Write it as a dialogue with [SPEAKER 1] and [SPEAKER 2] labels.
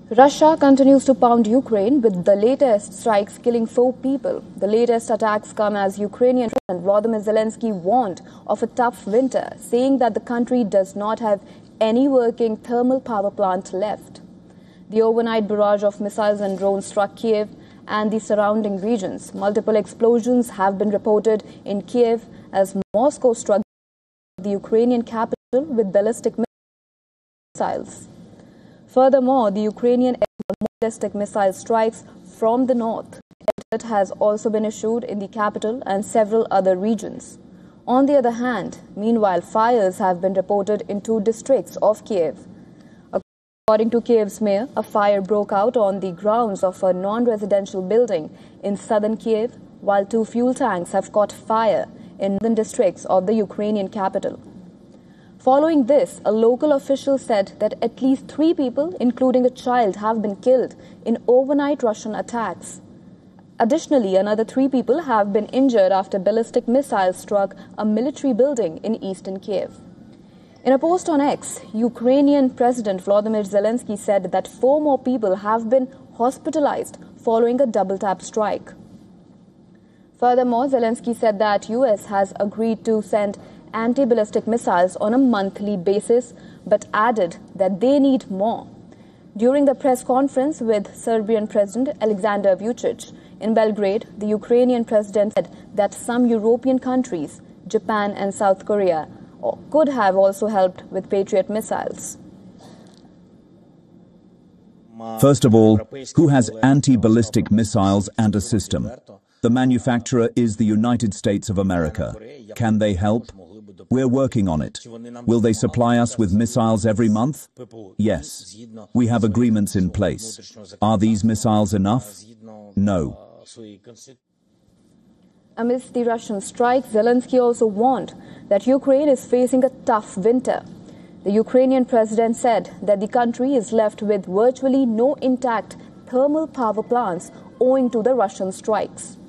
[SPEAKER 1] Russia continues to pound Ukraine with the latest strikes killing 4 people. The latest attacks come as Ukrainian President Volodymyr Zelensky warned of a tough winter, saying that the country does not have any working thermal power plant left. The overnight barrage of missiles and drones struck Kiev and the surrounding regions. Multiple explosions have been reported in Kiev as Moscow struck the Ukrainian capital with ballistic missiles. Furthermore, the Ukrainian ballistic missile strikes from the north. It has also been issued in the capital and several other regions. On the other hand, meanwhile, fires have been reported in 2 districts of Kiev. According to Kiev's mayor, a fire broke out on the grounds of a non-residential building in southern Kiev, while 2 fuel tanks have caught fire in northern districts of the Ukrainian capital. Following this, a local official said that at least 3 people, including a child, have been killed in overnight Russian attacks. Additionally, another 3 people have been injured after ballistic missiles struck a military building in eastern Kiev. In a post on X, Ukrainian President Volodymyr Zelensky said that 4 more people have been hospitalized following a double-tap strike. Furthermore, Zelensky said that US has agreed to send anti-ballistic missiles on a monthly basis, but added that they need more. During the press conference with Serbian President Aleksandar Vučić in Belgrade, the Ukrainian president said that some European countries, Japan and South Korea, could have also helped with Patriot missiles.
[SPEAKER 2] First of all, who has anti-ballistic missiles and a system? The manufacturer is the United States of America. Can they help? We're working on it. Will they supply us with missiles every month? Yes. We have agreements in place. Are these missiles enough? No.
[SPEAKER 1] Amidst the Russian strike, Zelensky also warned that Ukraine is facing a tough winter. The Ukrainian president said that the country is left with virtually no intact thermal power plants owing to the Russian strikes.